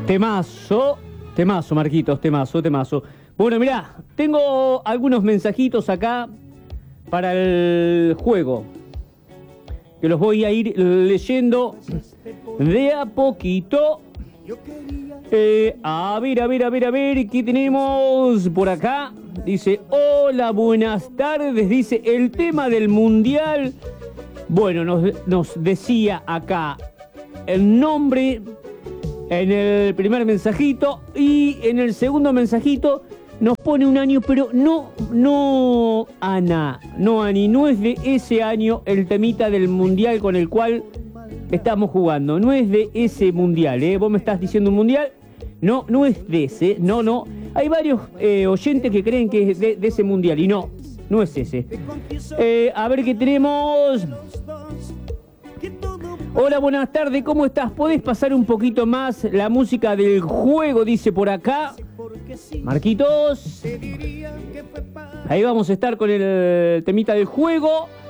Temazo, temazo, Marquitos, temazo, temazo. Bueno, mirá, tengo algunos mensajitos acá para el juego, que los voy a ir leyendo de a poquito. A ver, ¿qué tenemos por acá? Dice, hola, buenas tardes, dice, el tema del mundial. Bueno, nos decía acá el nombre en el primer mensajito y en el segundo mensajito nos pone un año, pero no, Ana, no, Ani, no es de ese año el temita del mundial con el cual estamos jugando, no es de ese mundial, ¿eh? Vos me estás diciendo un mundial, no es de ese, no. Hay varios oyentes que creen que es de ese mundial y no es ese. A ver qué tenemos. Hola, buenas tardes, ¿cómo estás? ¿Podés pasar un poquito más la música del juego? Dice por acá Marquitos. Ahí vamos a estar con el temita del juego.